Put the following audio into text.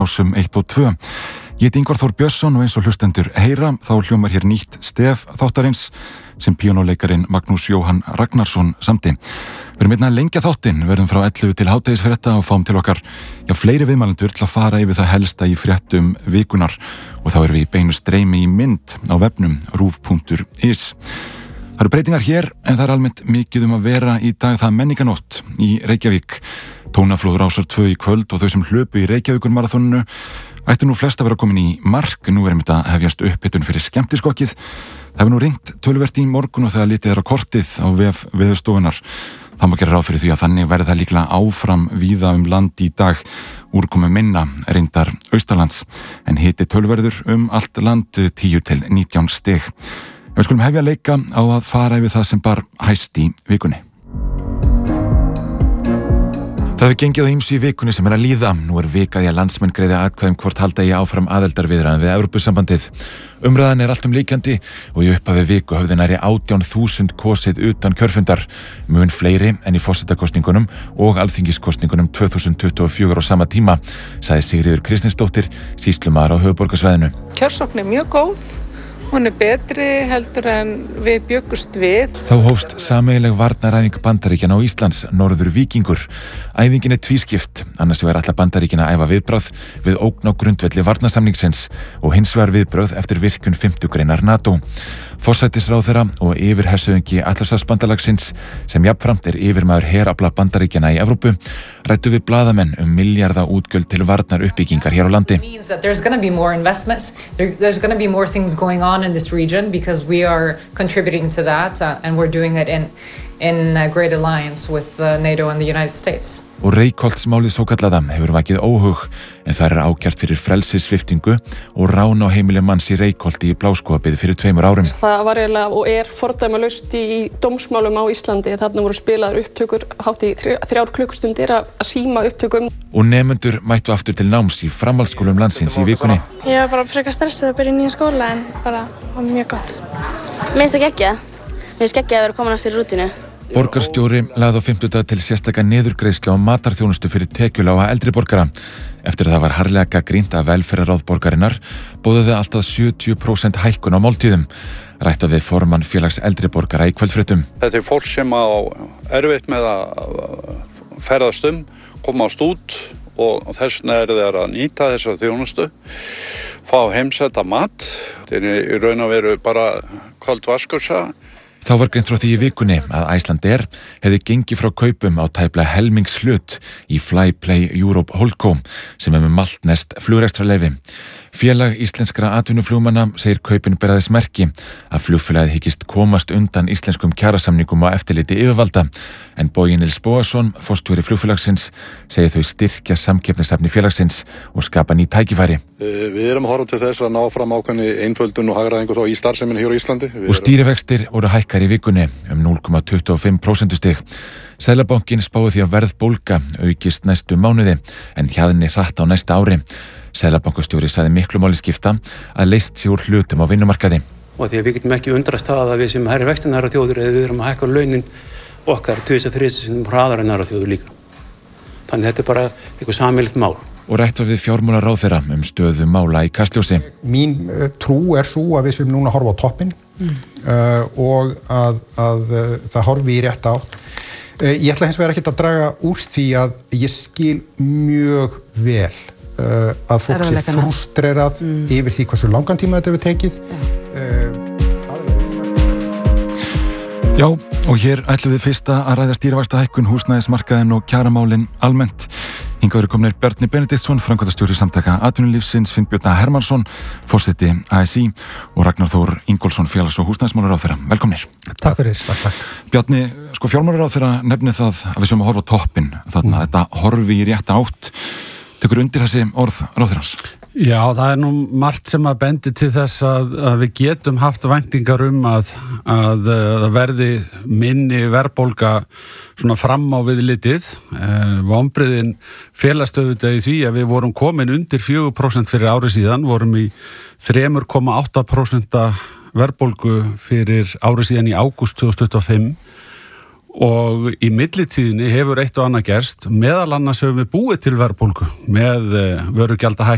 Ásum 1 og 2. Ég heiti Ingvar Þór Björnsson og eins og hlustendur heyra þá hljómar hér nýtt stef þáttarins sem píanóleikarin Magnús Jóhann Ragnarsson samdi. Við erum einna að lengja þáttinn, verðum frá 11 til hádegisfrétta og fáum til okkar fleiri viðmælendur til að fara yfir það helsta í fréttum vikunar og þá erum við í beinu streymi í mynd á vefnum rúv.is. Það eru breytingar hér en það er almennt mikið að vera í dag það menninganótt í Reykjavík. Tónaflóð Rásar 2 í kvöld og þau sem hlöpu í Reykjavíkurmaraþoninu ættu nú flest að vera komin í mark. Nú er þetta hefjast upphitun fyrir skemmtiskokkið. Það hefur nú ringt töluvert í morgun og þegar litið er á kortið á vef Veðurstofunnar. Það má gera ráð fyrir því að þannig verði það líklega áfram víða land í dag. Úrkomu minna reyndar austanlands en hiti tölverður allt land 10 til 19 stig. Við skulum hefja leika á að fara yfir það sem bar hæst í vikunni. Það hefur gengið á ýmsu í vikunni sem að líða. Nú er vika í að landsmenn greiði atkvæði hvort halda eigi áfram aðildarviðræðum við Evrópusambandið. Umræðan er alltum líkjandi og í upphafi viku höfðu nærri 18.000 kosið utan kjörfundar, mun fleiri en í forsetakosningunum og alþingiskosningunum 2024 á sama tíma, sagði Sigríður Kristinsdóttir, sýslumaður á höfuðborgarsvæðinu. Kjörsókn er mjög góð. Hún er betri heldur en við bjuggust við. Þá hófst sameiginleg varnaræfing Bandaríkjanna á Íslands, Norður Víkingur. Æfingin er tvískipt, annars vegar ætla Bandaríkjanna að æfa viðbragð við ógn á grundvelli varnarsamningsins og hins vegar viðbragð eftir virkjun 5. greinar NATO. Forsætisráðherra og yfirhershöfðingi Atlantshafsbandalagsins, sem jafnframt er yfirmaður herafla Bandaríkjanna í Evrópu, ræddu við blaðamenn milljarða útgjöld til varnaruppbyggingar hér á landi. In this region because we are contributing to that and we're doing it in a great alliance with NATO and the United States. Og Reykholtsmálið svokallaða hefur vakið óhug en það er ákært fyrir frelsissviptingu og rán á heimili manns í Reykholti í Bláskógabið fyrir 2 árum. Það var eiginlega og er fordæmalaust í dómsmálum á Íslandi. Þarna voru spilaðar upptökur hátt í 3 klukkustundir að síma upptökum. Og nemendur mættu aftur til náms í framhaldsskólum landsins í vikunni. Ég var bara frekar stressuð að byrja í nýja skóla en bara var mjög gott. Mér finnst það geggjað. Mér finnst geggjað að vera komin aftur í rútínu. Borgarstjóri lagði á 50 til sérstaka niðurgreiðslu á matarþjónustu fyrir tekjulága eldri borgara. Eftir að það var harðlega gagnrýnt af velferðarráð borgarinnar boðaði allt að 70% hækkun á máltíðum. Rætt við formann félags eldri borgara í kvöldfréttum. Þetta er fólk sem á erfitt með að ferðast komast út og þess vegna er þeir að nýta þessa þjónustu, fá heimsenda mat. Þetta er í raun og veru bara kalt vaskursa. Þá var greint frá því í vikunni að Icelandair hefði gengið frá kaupum á tæplega helmingshlut í Flyplay Europe Holdco sem með maltnest flugrekstrarleyfi. Félag íslenskra atvinnuflugmanna segir kaupin bera þess merki að flugfélagið hyggist komast undan íslenskum kjarasamningum á eftirliti yfirvalda en Bogi Nils Bogason, forstjóri flugfélagsins, segir þau styrkja samkeppnishæfni félagsins og skapa ný tækifæri. Við erum að horfa til þess að ná fram ákveðinni einföldun og hagræðingu þá í starfseminni hér á Íslandi. Og stýrivextir voru hækkar í vikunni 0,25% stig. Seðlabankinn spáði því að verðbólga aukist næstu mánuði en hjaðni hratt á næsta ári. Seðlabankastjóri sagði miklu máli skipta að leyst sig úr hlutum á vinnumarkaði. Og því að við getum ekki undrast það að við sem hærri vextin aðra þjóður eða við erum að hækka launin okkar 2-3 sinnum hraðar en aðra þjóður líka. Þannig þetta er bara eitthvað sameiginlegt mál. Og rætt var við fjármálaráðherra stöðu mála í Kastljósi. Mín trú er sú að við sem núna horfa á toppinn og að það horfi í rétt átt. Ég ætla hins vegar ekki að draga úr því að ég skil mjög vel að fólk sé frústrerað yfir því hversu langan tíma þetta hefur tekið. Já, og hér ætlum við fyrst að ræða stýrivaxtahækkun, húsnæðismarkaðinn og kjaramálin almennt. Hingað eru komnir Bjarni Benediktsson, framkvæmdastjóri Samtaka atvinnulífsins, Finnbjörn Hermannsson, forseti ASÍ og Ragnar Þór Ingólfsson, félags- og húsnæðismálaráðherra. Velkomnir. Takk fyrir. Takk. Bjarni, fjármálaráðherra nefnir það að við séum að horfa á toppinn, þarna þetta horfi í rétta átt. Tekur undir þessi orð ráðherrans? Já, það er nú margt sem að bendi til þess að við getum haft væntingar að það verði minni verðbólga svona fram á við litið. Vonbrigðin felast auðvitað í því að við vorum komin undir 4% fyrir ári síðan, vorum í 3,8% verðbólgu fyrir ári síðan í ágúst 2025. Og í millitíðinni hefur eitt og annað gerst, meðal annars höfum við búið til verðbólgu með vörugjaldahækkunum